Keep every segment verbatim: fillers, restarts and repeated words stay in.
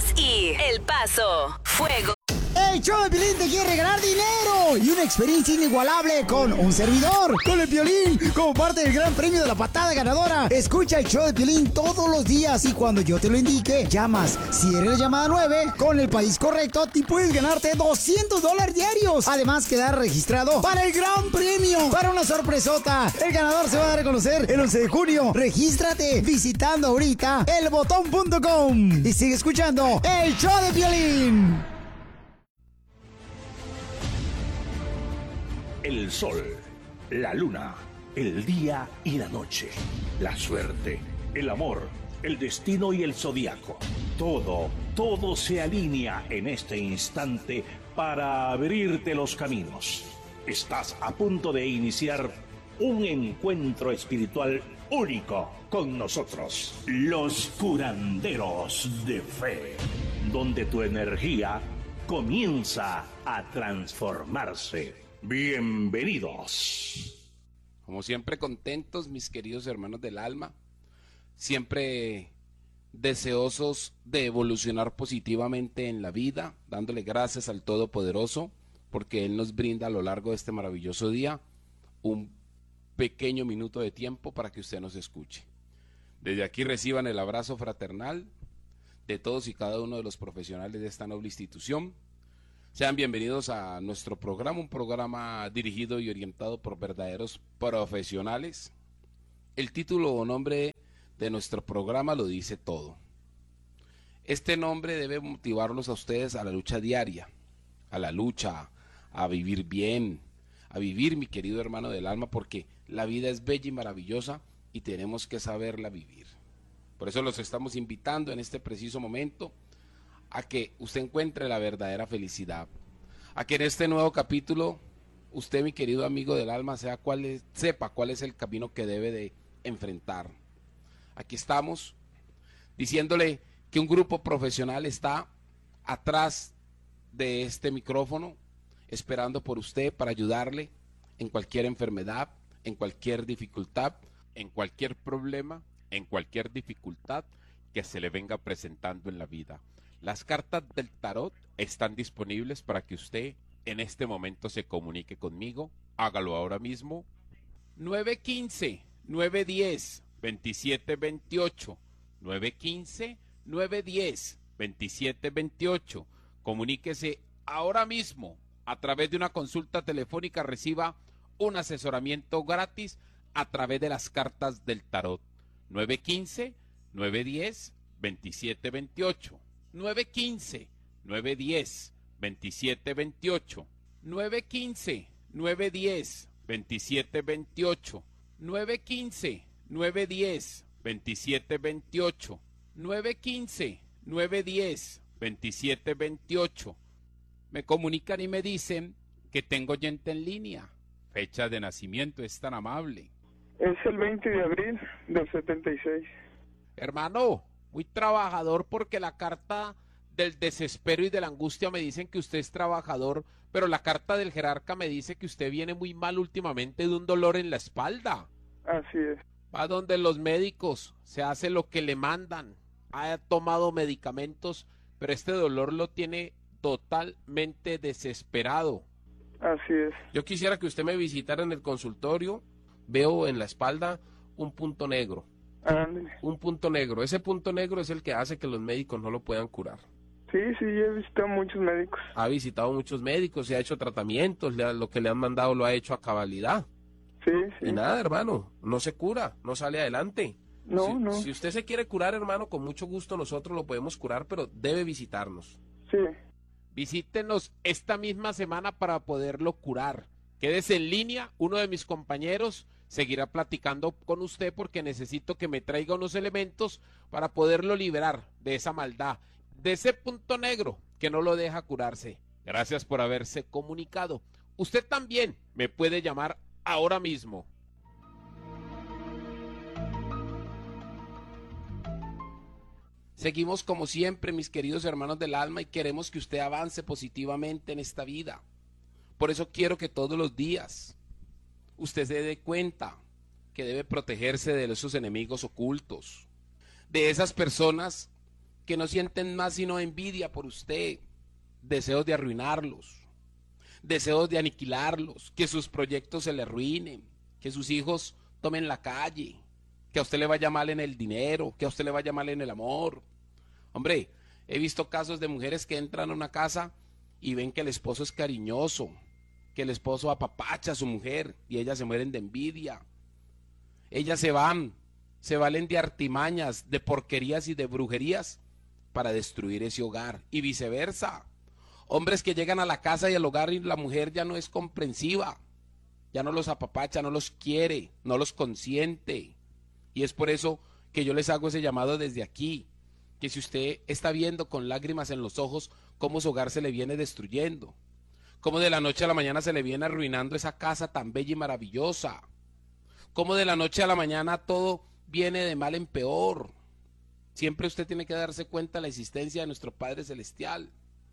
y El Paso. Fuego. El show de Piolín te quiere regalar dinero y una experiencia inigualable con un servidor, con el Piolín, como parte del gran premio de la patada ganadora. Escucha el show de Piolín todos los días y cuando yo te lo indique, llamas. Si eres la llamada nueve, con el país correcto, y puedes ganarte doscientos dólares diarios. Además, quedar registrado para el gran premio, para una sorpresota. El ganador se va a dar a conocer el once de junio. Regístrate visitando ahorita el botón punto com y sigue escuchando el show de Piolín. El sol, la luna, el día y la noche, la suerte, el amor, el destino y el zodiaco. Todo, todo se alinea en este instante para abrirte los caminos. Estás a punto de iniciar un encuentro espiritual único con nosotros, los curanderos de fe, donde tu energía comienza a transformarse. Bienvenidos. Como siempre, contentos, mis queridos hermanos del alma, siempre deseosos de evolucionar positivamente en la vida, dándole gracias al Todopoderoso, porque Él nos brinda a lo largo de este maravilloso día un pequeño minuto de tiempo para que usted nos escuche. Desde aquí reciban el abrazo fraternal de todos y cada uno de los profesionales de esta noble institución. Sean bienvenidos a nuestro programa, un programa dirigido y orientado por verdaderos profesionales. El título o nombre de nuestro programa lo dice todo. Este nombre debe motivarlos a ustedes a la lucha diaria, a la lucha, a vivir bien, a vivir, mi querido hermano del alma, porque la vida es bella y maravillosa y tenemos que saberla vivir. Por eso los estamos invitando en este preciso momento a que usted encuentre la verdadera felicidad, a que en este nuevo capítulo usted, mi querido amigo del alma, sea cuál es, sepa cuál es el camino que debe de enfrentar. Aquí estamos diciéndole que un grupo profesional está atrás de este micrófono esperando por usted para ayudarle en cualquier enfermedad, en cualquier dificultad, en cualquier problema, en cualquier dificultad que se le venga presentando en la vida. Las cartas del tarot están disponibles para que usted en este momento se comunique conmigo. Hágalo ahora mismo. nueve quince, nueve diez, veintisiete veintiocho. nueve quince, nueve diez, veintisiete veintiocho. Comuníquese ahora mismo a través de una consulta telefónica. Reciba un asesoramiento gratis a través de las cartas del tarot. nueve quince, nueve diez, veintisiete veintiocho. nueve quince, nueve diez, veintisiete veintiocho. nueve quince, nueve diez, veintisiete veintiocho. nueve quince, nueve diez, veintisiete veintiocho. nueve quince, nueve diez, veintisiete veintiocho. Me comunican y me dicen que tengo oyente en línea. Fecha de nacimiento, es tan amable. Es el veinte de abril del setenta y seis. Hermano, muy trabajador, porque la carta del desespero y de la angustia me dicen que usted es trabajador, pero la carta del jerarca me dice que usted viene muy mal últimamente de un dolor en la espalda. Así es. Va donde los médicos, se hace lo que le mandan, ha tomado medicamentos, pero este dolor lo tiene totalmente desesperado. Así es. Yo quisiera que usted me visitara en el consultorio. Veo en la espalda un punto negro. Ándale. Un punto negro. Ese punto negro es el que hace que los médicos no lo puedan curar. Sí, sí, he visitado muchos médicos. Ha visitado muchos médicos, se ha hecho tratamientos, le ha- lo que le han mandado lo ha hecho a cabalidad. Sí, sí. Y nada, hermano, no se cura, no sale adelante. No, si, no. Si usted se quiere curar, hermano, con mucho gusto nosotros lo podemos curar, pero debe visitarnos. Sí. Visítenos esta misma semana para poderlo curar. Quédese en línea, uno de mis compañeros seguirá platicando con usted porque necesito que me traiga unos elementos para poderlo liberar de esa maldad, de ese punto negro que no lo deja curarse. Gracias por haberse comunicado. Usted también me puede llamar ahora mismo. Seguimos como siempre, mis queridos hermanos del alma, y queremos que usted avance positivamente en esta vida. Por eso quiero que todos los días usted se dé cuenta que debe protegerse de esos enemigos ocultos, de esas personas que no sienten más sino envidia por usted, deseos de arruinarlos, deseos de aniquilarlos, que sus proyectos se le arruinen, que sus hijos tomen la calle, que a usted le vaya mal en el dinero, que a usted le vaya mal en el amor. Hombre, he visto casos de mujeres que entran a una casa y ven que el esposo es cariñoso, que el esposo apapacha a su mujer y ellas se mueren de envidia. Ellas se van, se valen de artimañas, de porquerías y de brujerías para destruir ese hogar y viceversa. Hombres que llegan a la casa y al hogar y la mujer ya no es comprensiva, ya no los apapacha, no los quiere, no los consiente. Y es por eso que yo les hago ese llamado desde aquí, que si usted está viendo con lágrimas en los ojos cómo su hogar se le viene destruyendo, cómo de la noche a la mañana se le viene arruinando esa casa tan bella y maravillosa, cómo de la noche a la mañana todo viene de mal en peor, siempre usted tiene que darse cuenta de la existencia de nuestro Padre Celestial.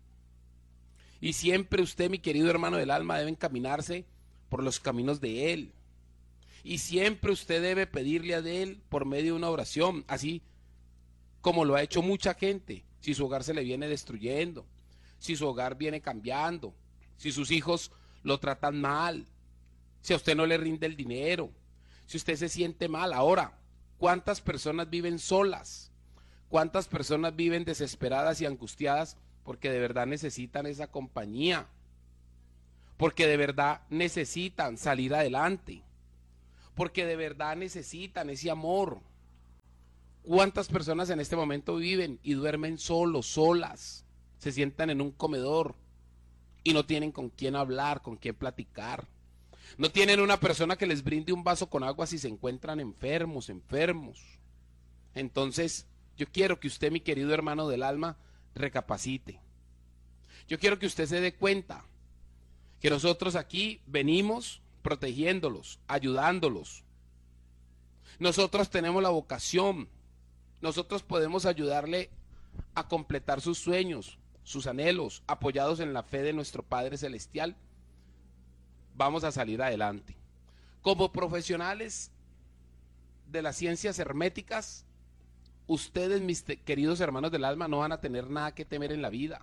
Y siempre usted, mi querido hermano del alma, debe encaminarse por los caminos de Él. Y siempre usted debe pedirle a Él por medio de una oración, así como lo ha hecho mucha gente. Si su hogar se le viene destruyendo, si su hogar viene cambiando, si sus hijos lo tratan mal, si a usted no le rinde el dinero, si usted se siente mal. Ahora, ¿cuántas personas viven solas? ¿Cuántas personas viven desesperadas y angustiadas porque de verdad necesitan esa compañía? Porque de verdad necesitan salir adelante, porque de verdad necesitan ese amor. ¿Cuántas personas en este momento viven y duermen solos, solas? Se sientan en un comedor y no tienen con quién hablar, con quién platicar. No tienen una persona que les brinde un vaso con agua si se encuentran enfermos, enfermos. Entonces, yo quiero que usted, mi querido hermano del alma, recapacite. Yo quiero que usted se dé cuenta que nosotros aquí venimos protegiéndolos, ayudándolos. Nosotros tenemos la vocación, nosotros podemos ayudarle a completar sus sueños, sus anhelos, apoyados en la fe de nuestro Padre Celestial. Vamos a salir adelante. Como profesionales de las ciencias herméticas, ustedes, mis queridos hermanos del alma, no van a tener nada que temer en la vida.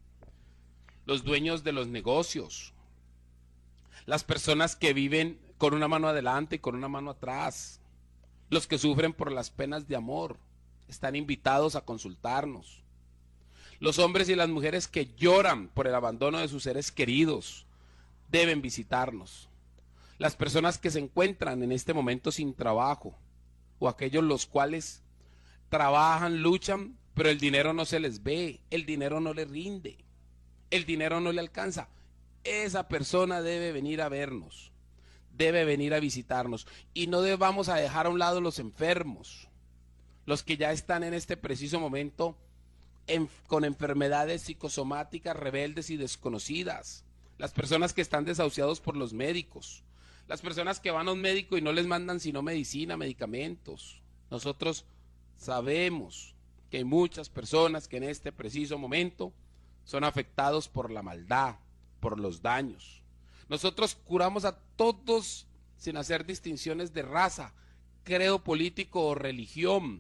Los dueños de los negocios, las personas que viven con una mano adelante y con una mano atrás, los que sufren por las penas de amor, están invitados a consultarnos. Los hombres y las mujeres que lloran por el abandono de sus seres queridos deben visitarnos. Las personas que se encuentran en este momento sin trabajo, o aquellos los cuales trabajan, luchan, pero el dinero no se les ve, el dinero no le rinde, el dinero no le alcanza. Esa persona debe venir a vernos, debe venir a visitarnos, y no debamos a dejar a un lado los enfermos, los que ya están en este preciso momento en, con enfermedades psicosomáticas rebeldes y desconocidas, las personas que están desahuciados por los médicos, las personas que van a un médico y no les mandan sino medicina, medicamentos. Nosotros sabemos que hay muchas personas que en este preciso momento son afectados por la maldad, por los daños. Nosotros curamos a todos sin hacer distinciones de raza, credo político o religión.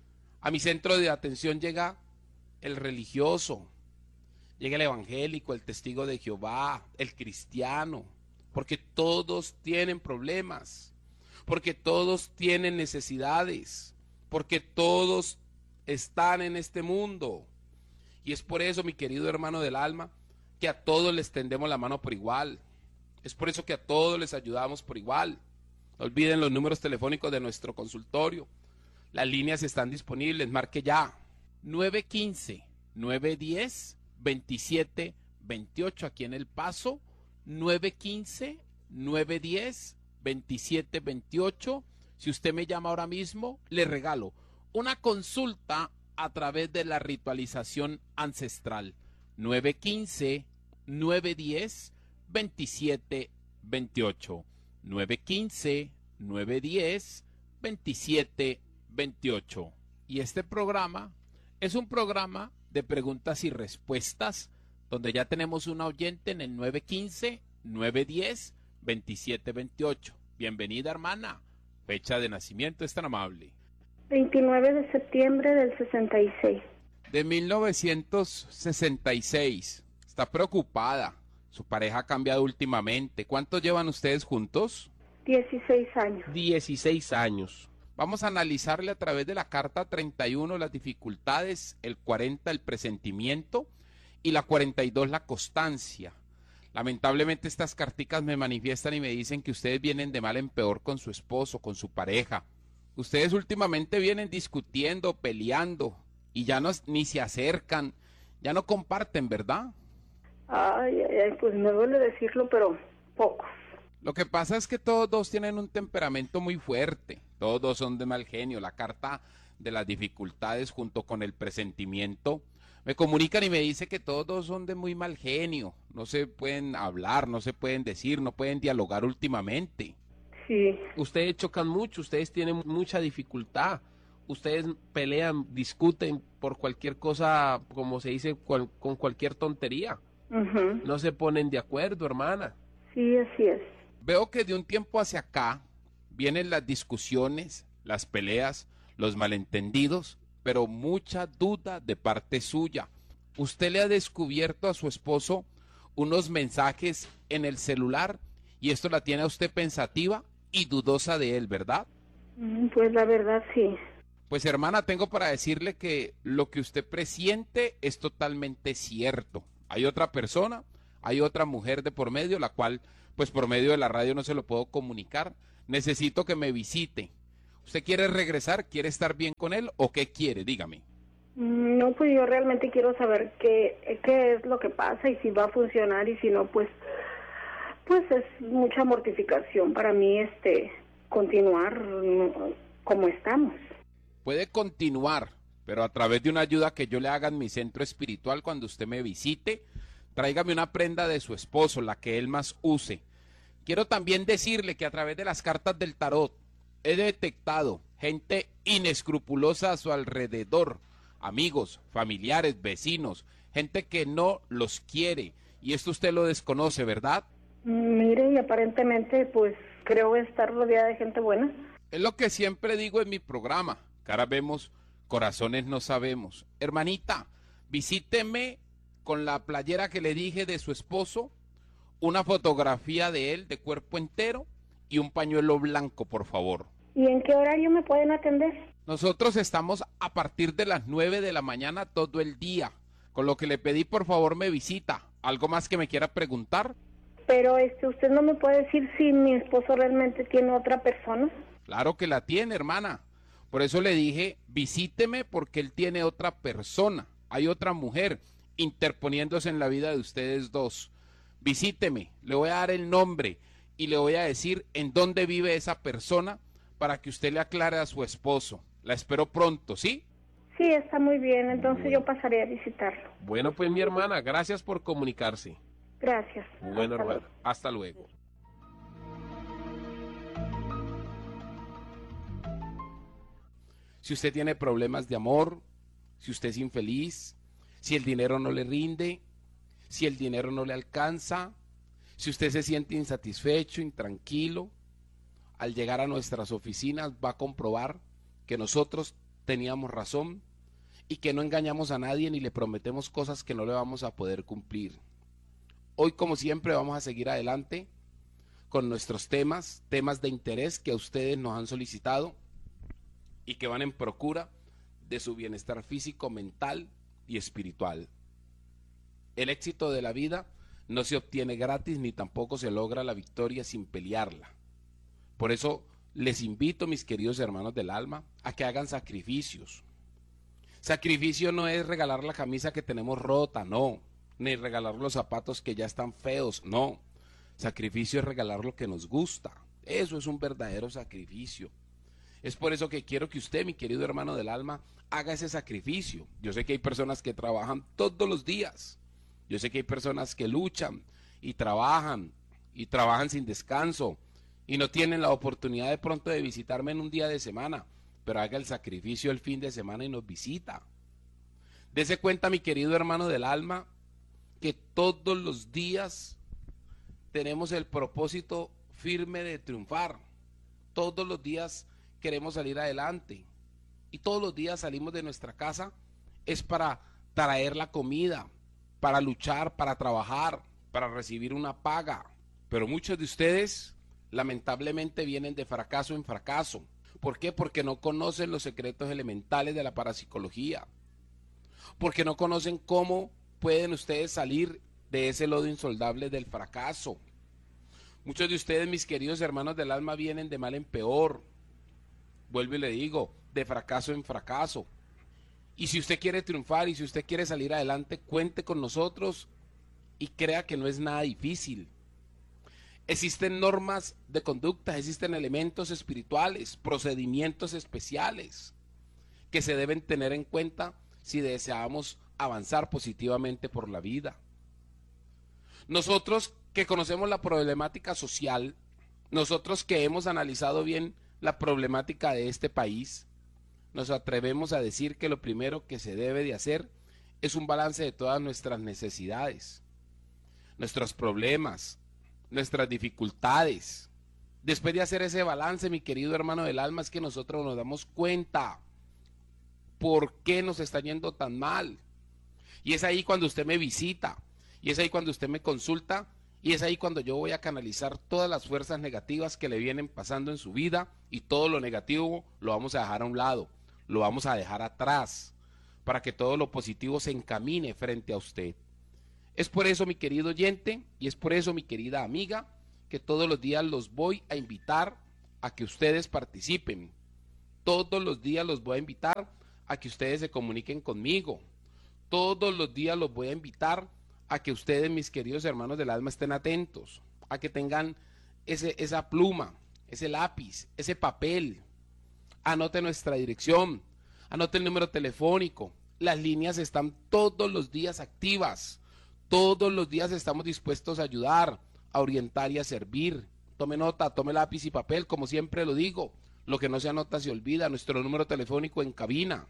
A mi centro de atención llega el religioso, llega el evangélico, el testigo de Jehová, el cristiano, porque todos tienen problemas, porque todos tienen necesidades, porque todos están en este mundo. Y es por eso, mi querido hermano del alma, que a todos les tendemos la mano por igual. Es por eso que a todos les ayudamos por igual. No olviden los números telefónicos de nuestro consultorio. Las líneas están disponibles, marque ya. nueve uno cinco, nueve uno cero, dos siete dos ocho aquí en El Paso. nueve uno cinco, nueve uno cero, dos siete dos ocho. Si usted me llama ahora mismo, le regalo una consulta a través de la ritualización ancestral. nueve uno cinco, nueve uno cero, dos siete dos ocho. nueve uno cinco, nueve uno cero, dos siete dos ocho. Y este programa es un programa de preguntas y respuestas, donde ya tenemos una oyente en el nueve uno cinco, nueve uno cero, dos siete dos ocho. Bienvenida, hermana. Fecha de nacimiento, es tan amable. veintinueve de septiembre del sesenta y seis. De mil novecientos sesenta y seis. Está preocupada. Su pareja ha cambiado últimamente. ¿Cuánto llevan ustedes juntos? dieciséis años. dieciséis años. Vamos a analizarle a través de la carta treinta y uno las dificultades, el cuarenta el presentimiento y la cuarenta y dos la constancia. Lamentablemente estas carticas me manifiestan y me dicen que ustedes vienen de mal en peor con su esposo, con su pareja. Ustedes últimamente vienen discutiendo, peleando y ya no, ni se acercan, ya no comparten, ¿verdad? Ay, ay, ay, pues me duele decirlo, pero pocos. Lo que pasa es que todos dos tienen un temperamento muy fuerte, todos dos son de mal genio. La carta de las dificultades junto con el presentimiento me comunican y me dice que todos dos son de muy mal genio, no se pueden hablar, no se pueden decir, no pueden dialogar últimamente. Sí. Ustedes chocan mucho, ustedes tienen mucha dificultad, ustedes pelean, discuten por cualquier cosa, como se dice, cual, con cualquier tontería. Uh-huh. No se ponen de acuerdo, hermana. Sí, así es. Veo que de un tiempo hacia acá vienen las discusiones, las peleas, los malentendidos, pero mucha duda de parte suya. Usted le ha descubierto a su esposo unos mensajes en el celular y esto la tiene a usted pensativa y dudosa de él, ¿verdad? Pues la verdad sí. Pues hermana, tengo para decirle que lo que usted presiente es totalmente cierto. Hay otra persona, hay otra mujer de por medio, la cual pues por medio de la radio no se lo puedo comunicar. Necesito que me visite. ¿Usted quiere regresar? ¿Quiere estar bien con él o qué quiere? Dígame. No, pues yo realmente quiero saber qué, qué es lo que pasa y si va a funcionar y si no, pues pues es mucha mortificación para mí este continuar como estamos. Puede continuar, pero a través de una ayuda que yo le haga en mi centro espiritual cuando usted me visite, tráigame una prenda de su esposo, la que él más use. Quiero también decirle que a través de las cartas del tarot he detectado gente inescrupulosa a su alrededor, amigos, familiares, vecinos, gente que no los quiere. Y esto usted lo desconoce, ¿verdad? Mire, y aparentemente pues creo estar rodeada de gente buena. Es lo que siempre digo en mi programa. Caras vemos, corazones no sabemos. Hermanita, visíteme con la playera que le dije de su esposo, una fotografía de él de cuerpo entero y un pañuelo blanco, por favor. ¿Y en qué horario me pueden atender? Nosotros estamos a partir de las nueve de la mañana todo el día, con lo que le pedí por favor me visita. ¿Algo más que me quiera preguntar? Pero este, ¿usted no me puede decir si mi esposo realmente tiene otra persona? Claro que la tiene, hermana. Por eso le dije, visíteme porque él tiene otra persona. Hay otra mujer interponiéndose en la vida de ustedes dos. Visíteme, le voy a dar el nombre y le voy a decir en dónde vive esa persona para que usted le aclare a su esposo. La espero pronto, ¿sí? Sí, está muy bien, entonces yo pasaré a visitarlo. Bueno, pues mi hermana, gracias por comunicarse. Gracias. Bueno, Hasta hermana, luego. Hasta luego. Si usted tiene problemas de amor, si usted es infeliz, si el dinero no le rinde, si el dinero no le alcanza, si usted se siente insatisfecho, intranquilo, al llegar a nuestras oficinas va a comprobar que nosotros teníamos razón y que no engañamos a nadie ni le prometemos cosas que no le vamos a poder cumplir. Hoy, como siempre, vamos a seguir adelante con nuestros temas, temas de interés que a ustedes nos han solicitado y que van en procura de su bienestar físico, mental y espiritual. El éxito de la vida no se obtiene gratis ni tampoco se logra la victoria sin pelearla. Por eso les invito, mis queridos hermanos del alma, a que hagan sacrificios. Sacrificio no es regalar la camisa que tenemos rota, no, ni regalar los zapatos que ya están feos, no. Sacrificio es regalar lo que nos gusta. Eso es un verdadero sacrificio. Es por eso que quiero que usted, mi querido hermano del alma, haga ese sacrificio. Yo sé que hay personas que trabajan todos los días. Yo sé que hay personas que luchan y trabajan y trabajan sin descanso y no tienen la oportunidad de pronto de visitarme en un día de semana, pero haga el sacrificio el fin de semana y nos visita. Dese cuenta, mi querido hermano del alma, que todos los días tenemos el propósito firme de triunfar. Todos los días queremos salir adelante y todos los días salimos de nuestra casa es para traer la comida, para luchar, para trabajar, para recibir una paga. Pero muchos de ustedes lamentablemente vienen de fracaso en fracaso. ¿Por qué? Porque no conocen los secretos elementales de la parapsicología. Porque no conocen cómo pueden ustedes salir de ese lodo insoldable del fracaso. Muchos de ustedes, mis queridos hermanos del alma, vienen de mal en peor. Vuelvo y le digo, de fracaso en fracaso. Y si usted quiere triunfar y si usted quiere salir adelante, cuente con nosotros y crea que no es nada difícil. Existen normas de conducta, existen elementos espirituales, procedimientos especiales que se deben tener en cuenta si deseamos avanzar positivamente por la vida. Nosotros que conocemos la problemática social, nosotros que hemos analizado bien la problemática de este país, nos atrevemos a decir que lo primero que se debe de hacer es un balance de todas nuestras necesidades, nuestros problemas, nuestras dificultades. Después de hacer ese balance, mi querido hermano del alma, es que nosotros nos damos cuenta por qué nos está yendo tan mal. Y es ahí cuando usted me visita, y es ahí cuando usted me consulta, y es ahí cuando yo voy a canalizar todas las fuerzas negativas que le vienen pasando en su vida, y todo lo negativo lo vamos a dejar a un lado, lo vamos a dejar atrás, para que todo lo positivo se encamine frente a usted. Es por eso, mi querido oyente, y es por eso, mi querida amiga, que todos los días los voy a invitar a que ustedes participen. Todos los días los voy a invitar a que ustedes se comuniquen conmigo. Todos los días los voy a invitar a que ustedes, mis queridos hermanos del alma, estén atentos, a que tengan ese, esa pluma, ese lápiz, ese papel. Anote nuestra dirección, anote el número telefónico. Las líneas están todos los días activas. Todos los días estamos dispuestos a ayudar, a orientar y a servir. Tome nota, tome lápiz y papel, como siempre lo digo. Lo que no se anota se olvida. Nuestro número telefónico en cabina.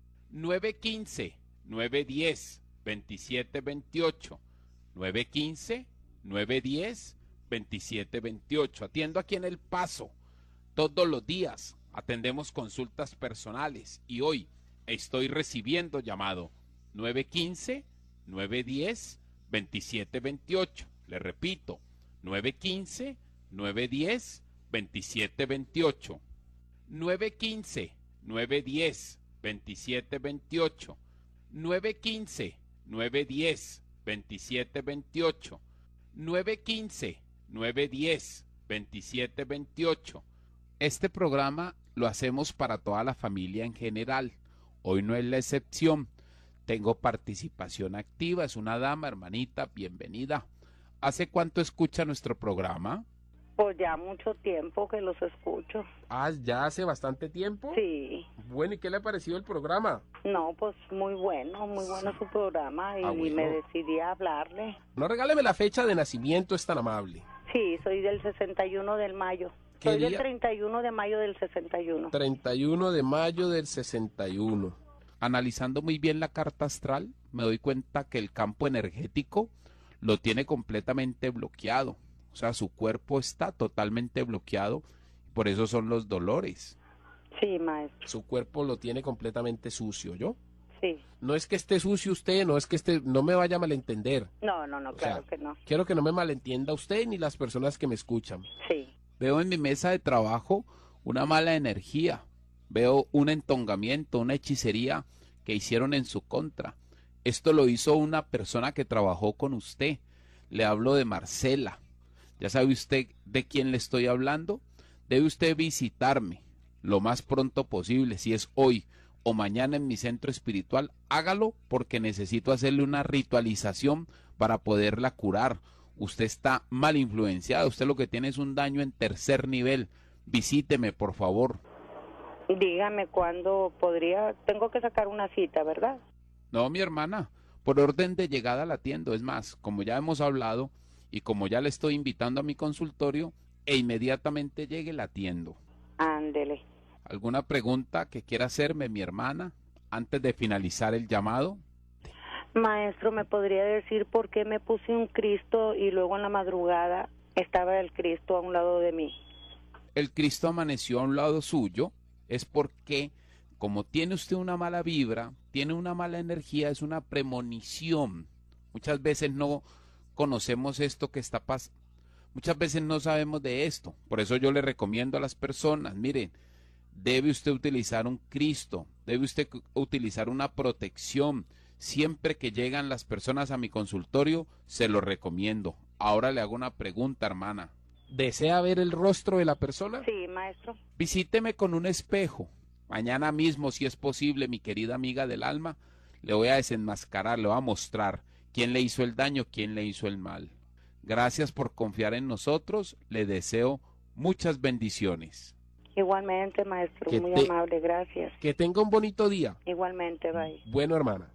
nueve uno cinco, nueve uno cero, dos siete dos ocho. nueve uno cinco, nueve uno cero, dos siete dos ocho. Atiendo aquí en El Paso. Todos los días atendemos consultas personales. Y hoy estoy recibiendo llamado nueve uno cinco, nueve uno cero, dos siete dos ocho. Le repito, nueve uno cinco, nueve uno cero, dos siete dos ocho. nueve uno cinco, nueve uno cero, dos siete dos ocho. nueve uno cinco, nueve uno cero, dos siete dos ocho. nueve uno cinco, nueve uno cero, dos siete dos ocho. Este programa lo hacemos para toda la familia en general. Hoy no es la excepción. Tengo participación activa, es una dama, hermanita, bienvenida. ¿Hace cuánto escucha nuestro programa? Pues ya mucho tiempo que los escucho. Ah, ¿ya hace bastante tiempo? Sí. Bueno, ¿y qué le ha parecido el programa? No, pues muy bueno, muy bueno su programa y Ah, bueno. me decidí a hablarle. No, regáleme la fecha de nacimiento, es tan amable. Sí, soy del sesenta y uno del mayo. ¿Qué Soy día? del treinta y uno de mayo del sesenta y uno. treinta y uno de mayo del sesenta y uno. Analizando muy bien la carta astral, me doy cuenta que el campo energético lo tiene completamente bloqueado. O sea, su cuerpo está totalmente bloqueado, por eso son los dolores. Sí, maestro. Su cuerpo lo tiene completamente sucio, ¿yo? Sí. No es que esté sucio usted, no es que esté, no me vaya a malentender. No, no, no, O claro sea, que no. Quiero que no me malentienda usted ni las personas que me escuchan. Sí. Veo en mi mesa de trabajo una mala energía. Veo un entongamiento, una hechicería que hicieron en su contra. Esto lo hizo una persona que trabajó con usted. Le hablo de Marcela. ¿Ya sabe usted de quién le estoy hablando? Debe usted visitarme lo más pronto posible. Si es hoy o mañana en mi centro espiritual, hágalo porque necesito hacerle una ritualización para poderla curar. Usted está mal influenciado. Usted lo que tiene es un daño en tercer nivel. Visíteme, por favor. Dígame cuándo podría, tengo que sacar una cita, ¿verdad? No, mi hermana, por orden de llegada la atiendo. Es más, como ya hemos hablado y como ya le estoy invitando a mi consultorio, e inmediatamente llegue la atiendo. Ándele. ¿Alguna pregunta que quiera hacerme, mi hermana, antes de finalizar el llamado? Maestro, ¿me podría decir por qué me puse un Cristo y luego en la madrugada estaba el Cristo a un lado de mí? El Cristo amaneció a un lado suyo, es porque, como tiene usted una mala vibra, tiene tiene una mala energía es una premonición. Muchas veces no conocemos esto que está pasando. Muchas veces no sabemos de esto. Por eso yo le recomiendo a las personas, miren, debe usted utilizar un Cristo, debe usted utilizar una protección. Siempre que llegan las personas a mi consultorio, se lo recomiendo. Ahora le hago una pregunta, hermana. ¿Desea ver el rostro de la persona? Sí, maestro. Visíteme con un espejo. Mañana mismo, si es posible, mi querida amiga del alma, le voy a desenmascarar, le voy a mostrar quién le hizo el daño, quién le hizo el mal. Gracias por confiar en nosotros. Le deseo muchas bendiciones. Igualmente, maestro, Que muy te- amable, gracias. Que tenga un bonito día. Igualmente, bye. Bueno, hermana.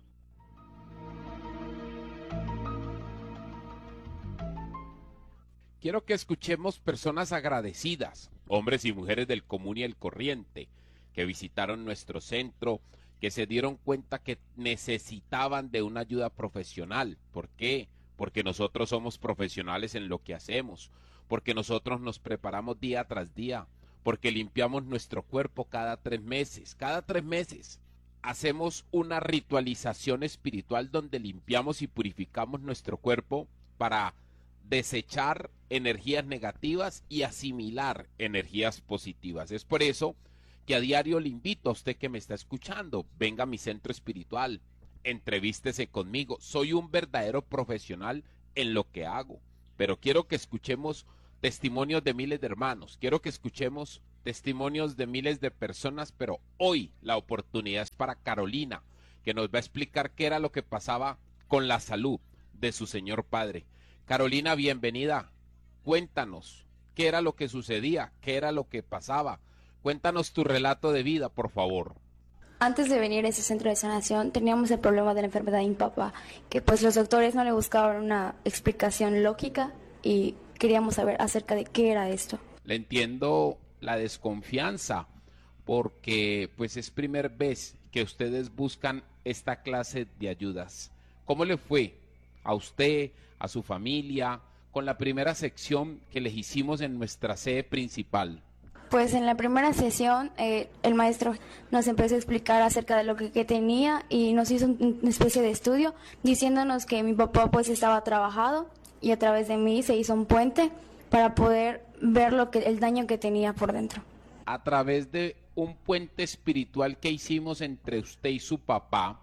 Quiero que escuchemos personas agradecidas, hombres y mujeres del común y el corriente, que visitaron nuestro centro, que se dieron cuenta que necesitaban de una ayuda profesional. ¿Por qué? Porque nosotros somos profesionales en lo que hacemos, porque nosotros nos preparamos día tras día, porque limpiamos nuestro cuerpo cada tres meses, cada tres meses. Hacemos una ritualización espiritual donde limpiamos y purificamos nuestro cuerpo para desechar energías negativas y asimilar energías positivas. Es por eso que a diario le invito a usted que me está escuchando, venga a mi centro espiritual, entrevístese conmigo. Soy un verdadero profesional en lo que hago, pero quiero que escuchemos testimonios de miles de hermanos, quiero que escuchemos testimonios de miles de personas, pero hoy la oportunidad es para Carolina, que nos va a explicar qué era lo que pasaba con la salud de su señor padre. Carolina, bienvenida. Cuéntanos, ¿qué era lo que sucedía? ¿Qué era lo que pasaba? Cuéntanos tu relato de vida, por favor. Antes de venir a ese centro de sanación teníamos el problema de la enfermedad de mi papá, que pues los doctores no le buscaban una explicación lógica y queríamos saber acerca de qué era esto. Le entiendo la desconfianza porque pues es primera vez que ustedes buscan esta clase de ayudas. ¿Cómo le fue a usted, a su familia, con la primera sección que les hicimos en nuestra sede principal? Pues en la primera sesión eh, el maestro nos empezó a explicar acerca de lo que, que tenía y nos hizo un- una especie de estudio diciéndonos que mi papá pues estaba trabajado y a través de mí se hizo un puente para poder ver lo que el daño que tenía por dentro. A través de un puente espiritual que hicimos entre usted y su papá,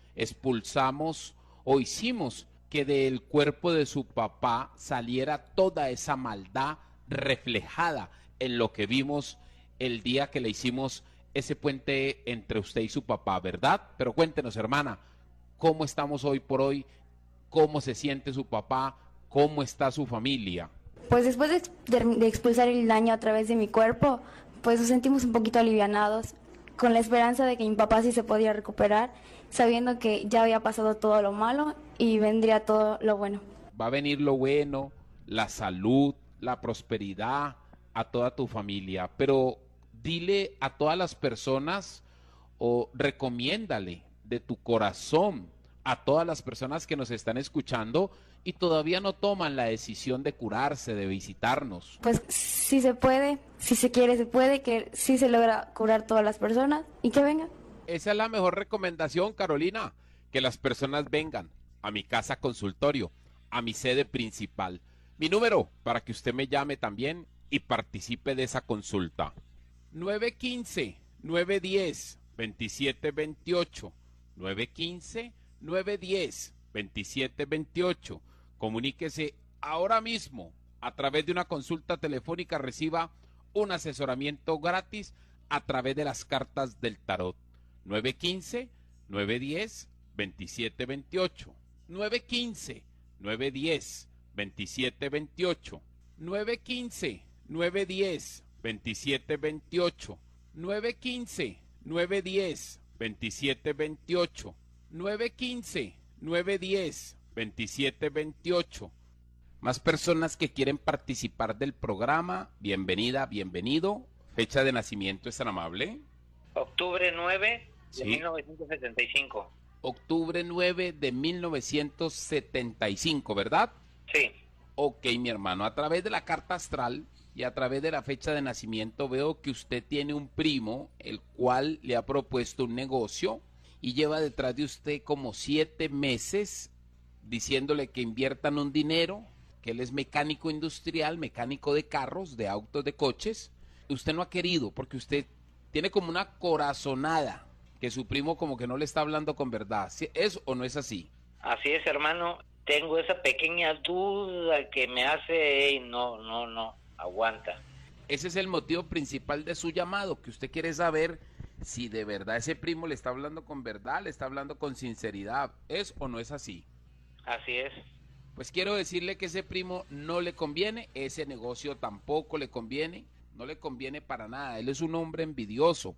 expulsamos o hicimos que del cuerpo de su papá saliera toda esa maldad reflejada en lo que vimos el día que le hicimos ese puente entre usted y su papá, ¿verdad? Pero cuéntenos, hermana, ¿cómo estamos hoy por hoy? ¿Cómo se siente su papá? ¿Cómo está su familia? Pues después de, ex- de- de expulsar el daño a través de mi cuerpo, pues nos sentimos un poquito alivianados, con la esperanza de que mi papá sí se podía recuperar, sabiendo que ya había pasado todo lo malo y vendría todo lo bueno. Va a venir lo bueno, la salud, la prosperidad a toda tu familia, pero dile a todas las personas o recomiéndale de tu corazón a todas las personas que nos están escuchando y todavía no toman la decisión de curarse, de visitarnos. Pues si se puede, si se quiere se puede, que sí se logra curar todas las personas y que vengan. Esa es la mejor recomendación, Carolina, que las personas vengan a mi casa consultorio, a mi sede principal. Mi número para que usted me llame también y participe de esa consulta. nueve uno cinco, nueve uno cero, dos siete dos ocho. nueve uno cinco, nueve uno cero, dos siete dos ocho. Comuníquese ahora mismo a través de una consulta telefónica, reciba un asesoramiento gratis a través de las cartas del tarot. nueve uno cinco, nueve uno cero, dos siete dos ocho. nueve uno cinco, nueve uno cero, dos siete dos ocho. nueve uno cinco, nueve uno cero, dos siete dos ocho. nueve uno cinco, nueve uno cero, dos siete dos ocho. nueve uno cinco, nueve uno cero, dos siete dos ocho. Más personas que quieren participar del programa, bienvenida, bienvenido. Fecha de nacimiento, ¿es tan amable? Octubre nueve de Sí. mil novecientos setenta y cinco. Octubre nueve de mil novecientos setenta y cinco, ¿verdad? Sí. Ok, mi hermano, a través de la carta astral y a través de la fecha de nacimiento veo que usted tiene un primo, el cual le ha propuesto un negocio y lleva detrás de usted como siete meses diciéndole que inviertan un dinero, que él es mecánico industrial, mecánico de carros, de autos, de coches. Usted no ha querido porque usted tiene como una corazonada que su primo como que no le está hablando con verdad. ¿Es o no es así? Así es, hermano. Tengo esa pequeña duda que me hace, hey, no, no, no, aguanta. Ese es el motivo principal de su llamado, que usted quiere saber si de verdad ese primo le está hablando con verdad, le está hablando con sinceridad. ¿Es o no es así? Así es. Pues quiero decirle que ese primo no le conviene, ese negocio tampoco le conviene, no le conviene para nada. Él es un hombre envidioso.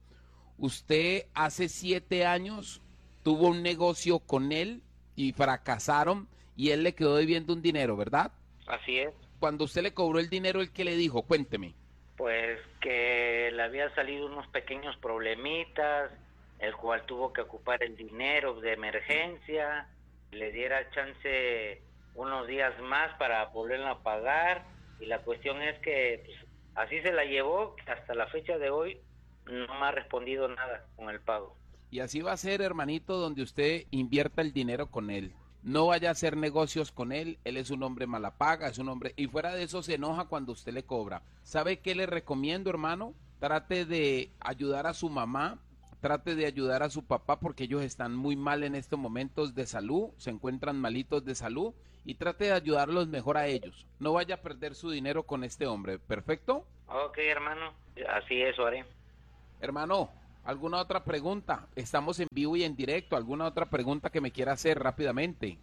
Usted hace siete años tuvo un negocio con él y fracasaron y él le quedó debiendo un dinero, ¿verdad? Así es. Cuando usted le cobró el dinero, ¿el qué le dijo? Cuénteme. Pues que le había salido unos pequeños problemitas, el cual tuvo que ocupar el dinero de emergencia, le diera chance unos días más para volverla a pagar, y la cuestión es que pues, así se la llevó, hasta la fecha de hoy no me ha respondido nada con el pago. Y así va a ser, hermanito, donde usted invierta el dinero con él. No vaya a hacer negocios con él, él es un hombre mala paga, es un hombre, y fuera de eso se enoja cuando usted le cobra. ¿Sabe qué le recomiendo, hermano? Trate de ayudar a su mamá, trate de ayudar a su papá, porque ellos están muy mal en estos momentos de salud, se encuentran malitos de salud, y trate de ayudarlos mejor a ellos. No vaya a perder su dinero con este hombre, ¿perfecto? Ok, hermano, así es, haré. Hermano, ¿alguna otra pregunta? Estamos en vivo y en directo. ¿Alguna otra pregunta que me quiera hacer rápidamente?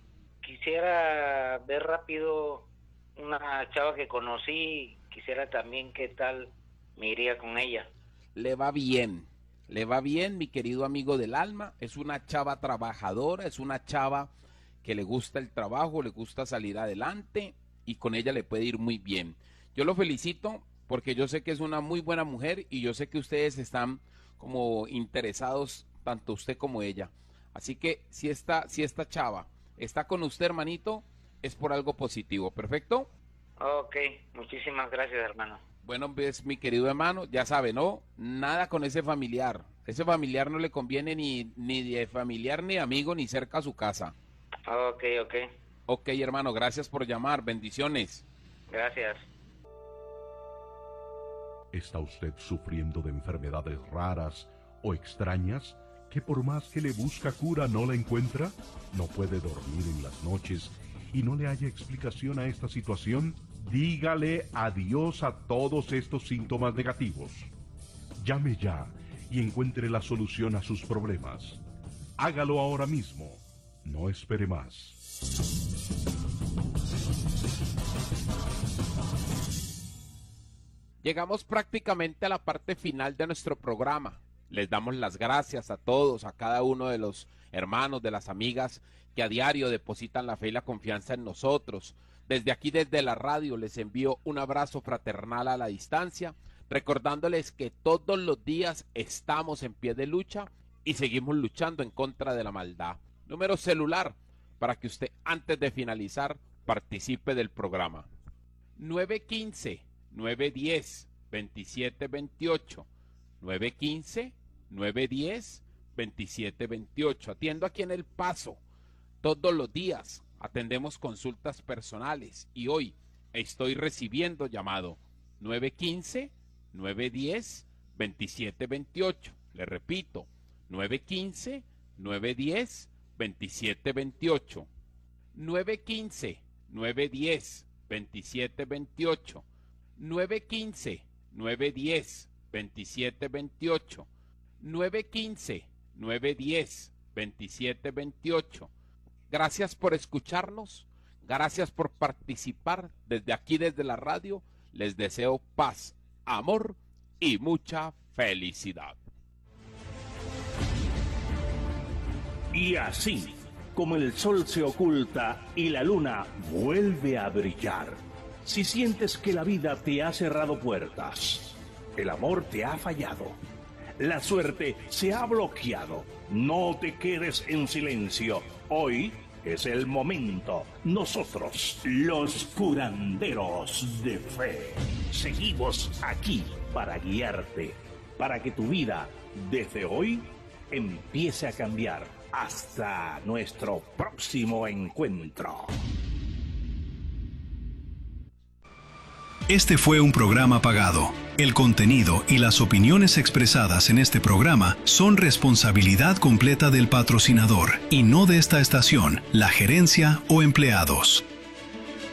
Quisiera ver rápido una chava que conocí, quisiera también qué tal me iría con ella. Le va bien, le va bien, mi querido amigo del alma. Es una chava trabajadora, es una chava que le gusta el trabajo, le gusta salir adelante y con ella le puede ir muy bien. Yo lo felicito porque yo sé que es una muy buena mujer y yo sé que ustedes están como interesados, tanto usted como ella. Así que si esta, si esta chava está con usted, hermanito, es por algo positivo, ¿perfecto? Ok, muchísimas gracias, hermano. Bueno, pues mi querido hermano, ya sabe, ¿no? Nada con ese familiar. Ese familiar no le conviene ni, ni de familiar, ni amigo, ni cerca a su casa. Ok, ok. Ok, hermano, gracias por llamar. Bendiciones. Gracias. ¿Está usted sufriendo de enfermedades raras o extrañas que por más que le busca cura no la encuentra? ¿No puede dormir en las noches y no le haya explicación a esta situación? Dígale adiós a todos estos síntomas negativos. Llame ya y encuentre la solución a sus problemas. Hágalo ahora mismo. No espere más. Llegamos prácticamente a la parte final de nuestro programa. Les damos las gracias a todos, a cada uno de los hermanos, de las amigas que a diario depositan la fe y la confianza en nosotros. Desde aquí, desde la radio, les envío un abrazo fraternal a la distancia, recordándoles que todos los días estamos en pie de lucha y seguimos luchando en contra de la maldad. Número celular para que usted antes de finalizar participe del programa. nueve uno cinco, nueve uno cero, dos siete dos ocho. nueve uno cinco, nueve uno cero, dos siete dos ocho. Atiendo aquí en El Paso todos los días. Atendemos consultas personales y hoy estoy recibiendo llamado nueve uno cinco, nueve uno cero, dos siete dos ocho. Le repito, nueve uno cinco, nueve uno cero, dos siete dos ocho. nueve uno cinco, nueve uno cero, dos siete dos ocho. nueve uno cinco, nueve uno cero, dos siete dos ocho. nueve uno cinco, nueve uno cero, dos siete dos ocho. Gracias por escucharnos, gracias por participar. Desde aquí, desde la radio, les deseo paz, amor y mucha felicidad. Y así, como el sol se oculta y la luna vuelve a brillar, si sientes que la vida te ha cerrado puertas, el amor te ha fallado, la suerte se ha bloqueado, no te quedes en silencio. Hoy es el momento. Nosotros, los curanderos de fe, seguimos aquí para guiarte, para que tu vida, desde hoy, empiece a cambiar. Hasta nuestro próximo encuentro. Este fue un programa pagado. El contenido y las opiniones expresadas en este programa son responsabilidad completa del patrocinador y no de esta estación, la gerencia o empleados.